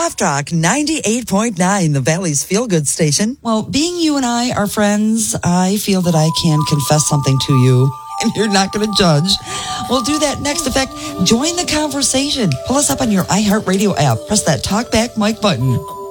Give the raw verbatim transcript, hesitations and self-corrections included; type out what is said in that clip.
Soft Rock ninety-eight point nine, the Valley's feel-good station. Well, being you and I are friends, I feel that I can confess something to you, and you're not going to judge. We'll do that next. In fact, join the conversation. Pull us up on your iHeartRadio app. Press that Talk Back Mike button.